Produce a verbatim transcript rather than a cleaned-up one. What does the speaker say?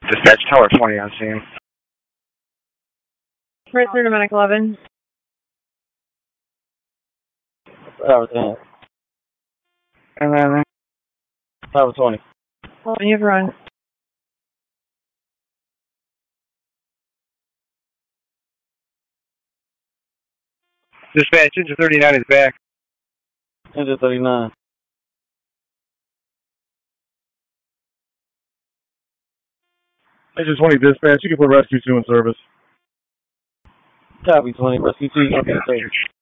Dispatch Tower twenty on scene. First through to Medic eleven. Tower ten. And then Tower twenty. eleven, you have to run. Dispatch, engine thirty-nine is back. Engine thirty-nine. Engine twenty dispatch, you can put rescue two in service. Copy twenty. Rescue two. Okay,